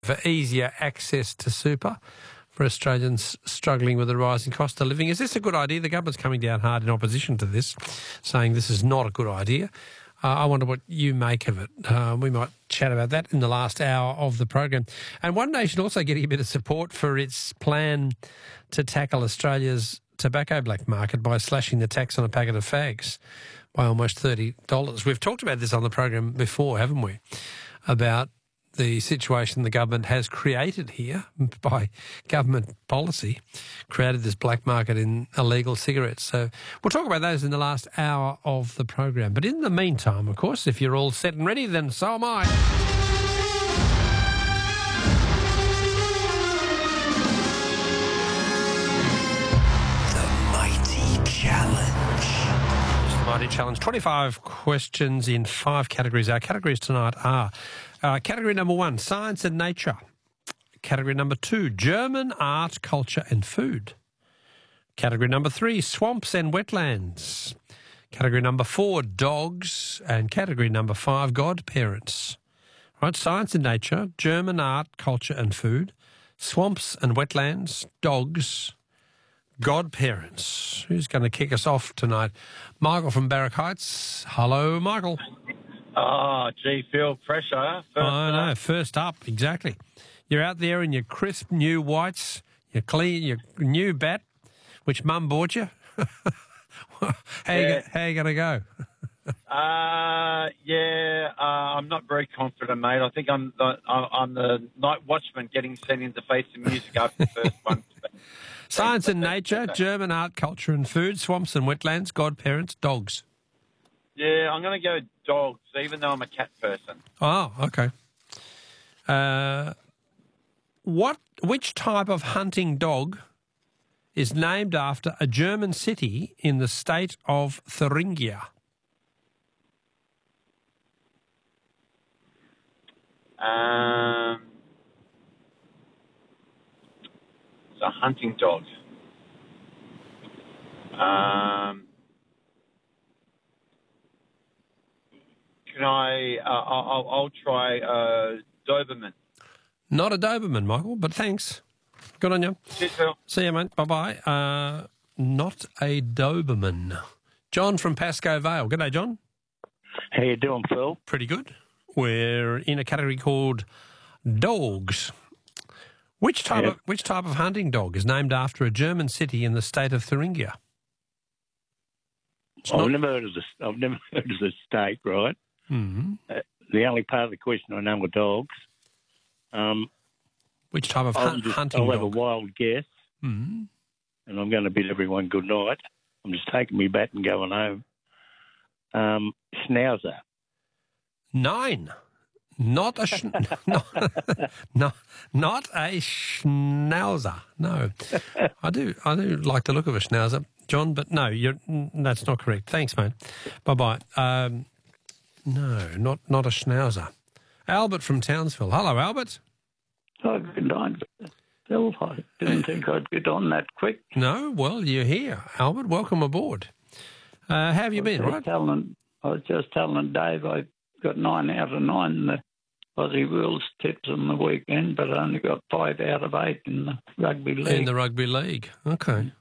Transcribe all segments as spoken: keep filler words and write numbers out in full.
for easier access to super for Australians struggling with the rising cost of living. Is this a good idea? The government's coming down hard in opposition to this, saying this is not a good idea. Uh, I wonder what you make of it. Uh, we might chat about that in the last hour of the program. And One Nation also getting a bit of support for its plan to tackle Australia's tobacco black market by slashing the tax on a packet of fags by almost thirty dollars. We've talked about this on the program before, haven't we, about the situation the government has created here by government policy, created this black market in illegal cigarettes. So we'll talk about those in the last hour of the program. But in the meantime, of course, if you're all set and ready, then so am I. The Mighty Challenge. The Mighty Challenge. twenty-five questions in five categories. Our categories tonight are Uh, category number one, science and nature. Category number two, German art, culture and food. Category number three, swamps and wetlands. Category number four, dogs. And category number five, godparents. Right, science and nature, German art, culture and food, swamps and wetlands, dogs, godparents. Who's going to kick us off tonight? Michael from Barrack Heights. Hello, Michael. Oh, gee, Phil, pressure. First I know, up. first up, exactly. You're out there in your crisp new whites, your clean, your new bat, which Mum bought you. how, Yeah. you, how you going to go? Uh, yeah, uh, I'm not very confident, mate. I think I'm the, I'm the night watchman getting sent in to face the music after the first one. Science and nature, German art, culture and food, swamps and wetlands, godparents, dogs. Yeah, I'm going to go dogs, even though I'm a cat person. Oh, okay. Uh, what? Which type of hunting dog is named after a German city in the state of Thuringia? Um, it's a hunting dog. Um, can I? Uh, I'll, I'll try uh, Doberman. Not a Doberman, Michael, but thanks. Good on you. Cheers, Phil. See you, mate. Bye-bye. Uh, not a Doberman. John from Pascoe Vale. G'day, John. How you doing, Phil? Pretty good. We're in a category called dogs. Which type Yep. of which type of hunting dog is named after a German city in the state of Thuringia? It's I've not- never heard of this. I've never heard of the state, right? Mhm. Uh, the only part of the question I know are dogs. Um, Which type of I'll, hunt, just, hunting I'll have a dog? wild guess, Mhm. and I'm going to bid everyone good night. I'm just taking me bat and going home. Um, Schnauzer. Nine. Not a sch- not, not not a schnauzer. No, I do I do like the look of a schnauzer, John. But no, you're that's not correct. Thanks, mate. Bye bye. Um, no, not not a schnauzer. Albert from Townsville. Hello, Albert. Oh, good night, Phil. I didn't think I'd get on that quick. No, well, you're here, Albert. Welcome aboard. Uh, how have you I was been? just Right. Telling, I was just telling Dave I got nine out of nine in the Aussie Rules tips on the weekend, but I only got five out of eight in the rugby league. In the rugby league. Okay.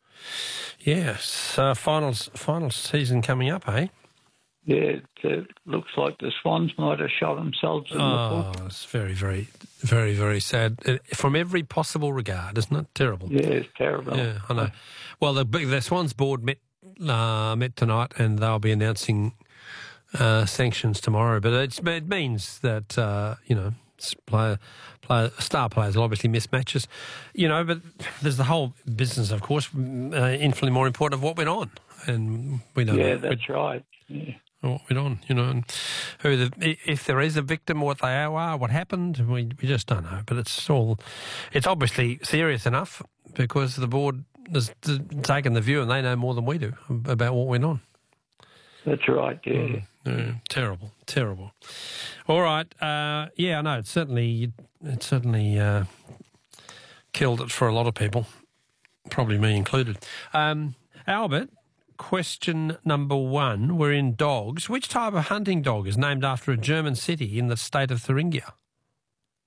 Yes. Uh, finals final season coming up, eh? Yeah, it uh, looks like the Swans might have shot themselves in the Oh, foot. it's very, very, very, very sad. Uh, From every possible regard, isn't it? Terrible. Yeah, it's terrible. Yeah, I know. Well, the, the Swans board met uh, met tonight, and they'll be announcing uh, sanctions tomorrow. But it's, it means that uh, you know, player, player, star players will obviously miss matches. You know, but there's the whole business, of course, uh, infinitely more important of what went on, and we don't. Yeah, know. that's right. Yeah. What went on, you know, and who the if there is a victim, what they are, what happened, we we just don't know. But it's all, it's obviously serious enough because the board has taken the view and they know more than we do about what went on. That's right, yeah. Mm, yeah, terrible, terrible. All right, uh, yeah, I know. It certainly, it certainly uh, killed it for a lot of people, probably me included. Um, Albert. Question number one. We're in dogs. Which type of hunting dog is named after a German city in the state of Thuringia?